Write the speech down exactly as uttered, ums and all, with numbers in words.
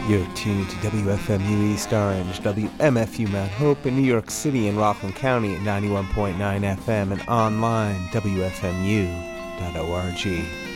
You're tuned to W F M U East Orange, W M F U Mount Hope in New York City and Rockland County at ninety-one point nine F M and online, W F M U dot org.